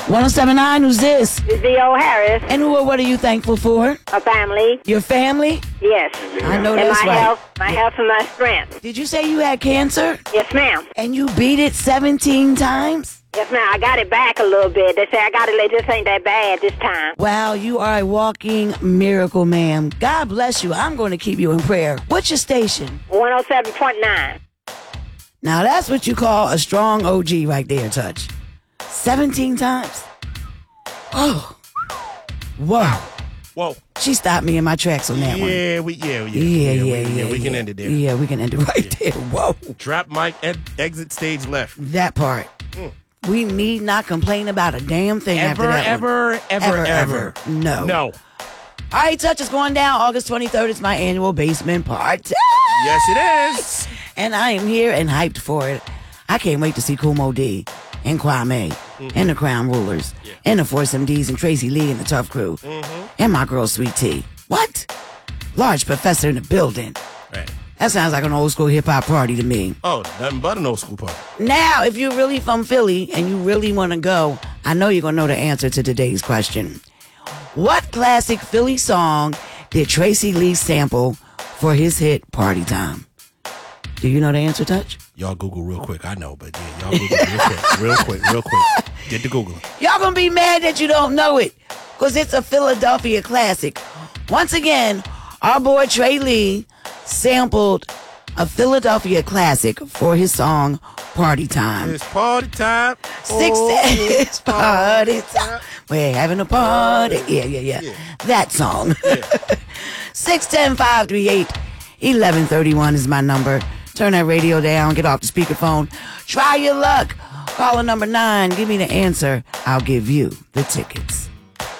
1079, who's this? It's V.O. Harris. And who or what are you thankful for? A family. Your family? Yes. I know and that's my right. health, my health and my strength. Did you say you had cancer? Yes, ma'am. And you beat it 17 times? Yes, ma'am. I got it back a little bit. They say I got it. This ain't that bad this time. Wow, you are a walking miracle, ma'am. God bless you. I'm going to keep you in prayer. What's your station? 107.9. Now that's what you call a strong OG right there, Touch. 17 times? Oh. Whoa. Whoa. She stopped me in my tracks on that one. Yeah, we can end it there. Yeah, we can end it right there. Whoa. Drop mic, exit stage left. That part. We need not complain about a damn thing after that one. Ever. No. No. All right, Touch is going down August 23rd. It's my annual basement party. Yes, it is. And I am here and hyped for it. I can't wait to see Kumo D and Kwame and the Crown Rulers and the Force MDs and Tracy Lee and the Tough Crew and my girl Sweet Tea. What? Large Professor in the building. Right. That sounds like an old school hip hop party to me. Oh, nothing but an old school party. Now, if you're really from Philly and you really want to go, I know you're going to know the answer to today's question. What classic Philly song did Tracy Lee sample for his hit Party Time? Do you know the answer, Touch? Y'all Google real quick. I know, but yeah, y'all Google real quick. Get to Googling. Y'all gonna be mad that you don't know it, because it's a Philadelphia classic. Once again, our boy Trey Lee sampled a Philadelphia classic for his song Party Time. It's party time. It's party time. We're having a party. Yeah. That song. 610-538-1131 is my number. Turn that radio down. Get off the speakerphone. Try your luck. Caller number 9. Give me the answer. I'll give you the tickets.